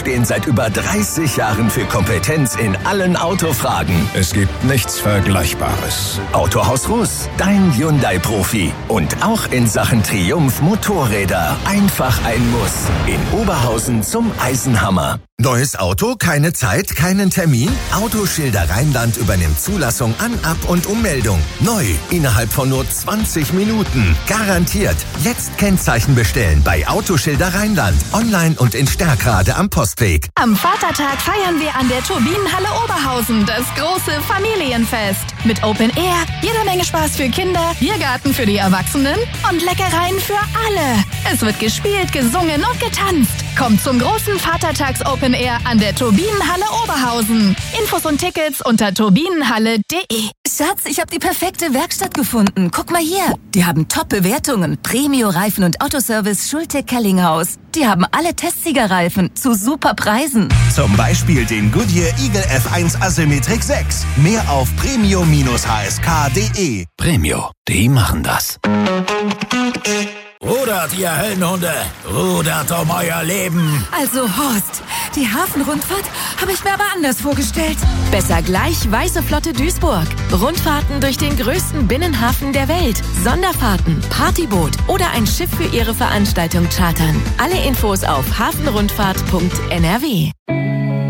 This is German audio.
stehen seit über 30 Jahren für Kompetenz in allen Autofragen. Es gibt nichts Vergleichbares. Autohaus Russ, dein Hyundai-Profi. Und auch in Sachen Triumph Motorräder. Einfach ein Muss. In Oberhausen zum Eisenhammer. Neues Auto, keine Zeit, keinen Termin? Autoschilder Rheinland übernimmt Zulassung an, Ab- und Ummeldung. Neu, innerhalb von nur 20 Minuten. Garantiert. Jetzt Kennzeichen bestellen bei Autoschilder Rheinland. Online und in Stärkrade am Postweg. Am Vatertag feiern wir an der Turbinenhalle Oberhausen das große Familienfest. Mit Open Air, jede Menge Spaß für Kinder, Biergarten für die Erwachsenen und Leckereien für alle. Es wird gespielt, gesungen und getanzt. Kommt zum großen Vatertags-Open Air an der Turbinenhalle Oberhausen. Infos und Tickets unter turbinenhalle.de. Schatz, ich habe die perfekte Werkstatt gefunden. Guck mal hier. Die haben Top-Bewertungen. Premio-Reifen und Autoservice Schulte-Kellinghaus. Die haben alle Testsiegerreifen zu super Preisen. Zum Beispiel den Goodyear Eagle F1 Asymmetric 6. Mehr auf premium-hsk.de. Premio, die machen das. Rudert, ihr Höllenhunde! Rudert um euer Leben! Also Horst, die Hafenrundfahrt habe ich mir aber anders vorgestellt. Besser gleich Weiße Flotte Duisburg. Rundfahrten durch den größten Binnenhafen der Welt. Sonderfahrten, Partyboot oder ein Schiff für Ihre Veranstaltung chartern. Alle Infos auf hafenrundfahrt.nrw.